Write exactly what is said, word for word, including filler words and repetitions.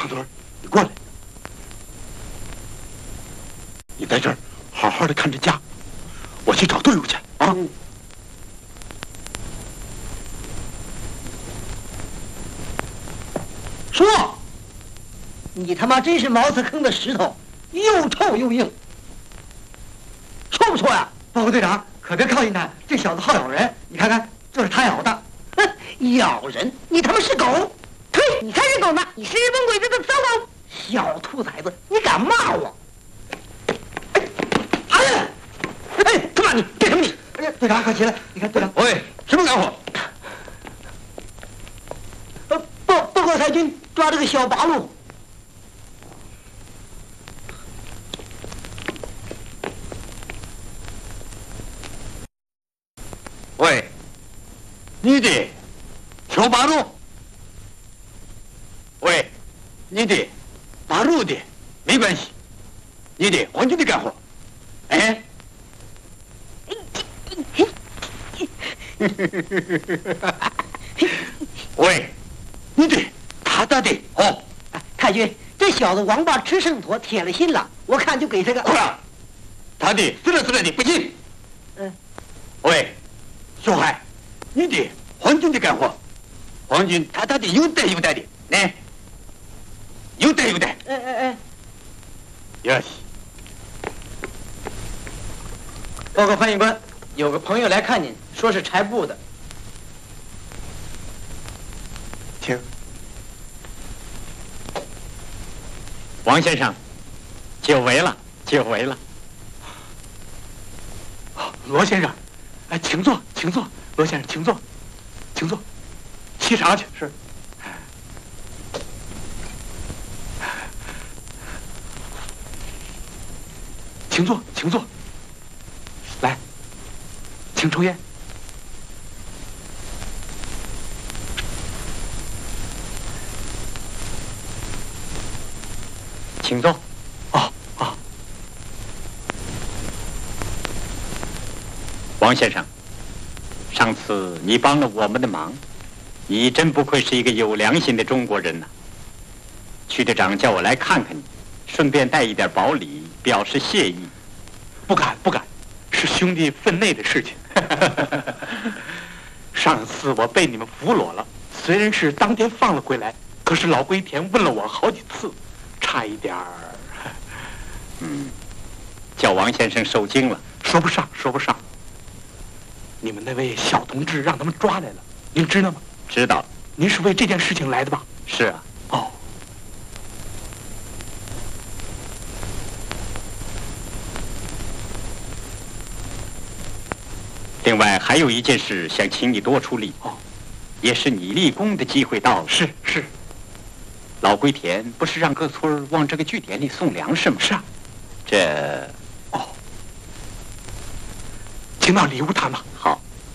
长腿，你过来，你在这儿好好的看着家，我去找队伍去啊。嗯、 说，你他妈真是茅厕坑的石头，又臭又硬，臭不臭呀？报告队长，可别靠近他，这小子好咬人，你看看，就是他咬的。哼，咬人？你他妈是狗！呸！你才是狗呢！你是日本鬼子的走狗！小兔崽子，你敢骂我？哎呀！哎，干嘛你？干什么你？哎呀，队长，快起来！你看，队长， 喂，什么干活？ 呃，报报告裁军，抓这个小八路。 喂，你的小八路。喂，你的八路的没关系，你的皇军的干活。哎。喂，你的他打的哦。太君，这小子王八吃剩坨，铁了心了，我看就给他个。快，他的死了死了的不行。嗯。喂，小孩，你的皇军的干活，皇军他打的有带有带的，来，有带有带。哎哎哎。哟西。 报告翻译官，有个朋友来看您，说是柴布的。 请。 王先生，久违了，久违了。 罗先生，哎，请坐，请坐，罗先生，请坐，请坐，沏茶去。是。请坐，请坐。来，请抽烟。 请坐。 哦哦。 王先生，上次你帮了我们的忙，你真不愧是一个有良心的中国人呐、啊。区队长叫我来看看你，顺便带一点薄礼，表示谢意。 不敢不敢。是兄弟分内的事情。上次我被你们俘虏了，虽然是当天放了回来，可是老龟田问了我好几次，差一点儿。 嗯，叫王先生受惊了。 说不上，说不上。你们那位小同志让他们抓来了，您知道吗？ 知道。 您是为这件事情来的吧？ 是啊。 哦。 另外还有一件事想请你多出力哦，也是你立功的机会到了。 是是， 老龟田不是让各村往这个据点里送粮食吗？ 是啊， 这哦，请到里屋谈吧。 好。